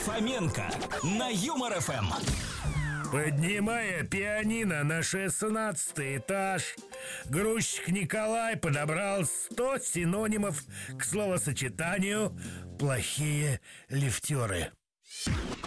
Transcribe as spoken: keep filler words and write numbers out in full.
Фоменко на Юмор ФМ. Поднимая пианино на шестнадцатый этаж, грузчик Николай подобрал сто синонимов к словосочетанию «плохие лифтеры».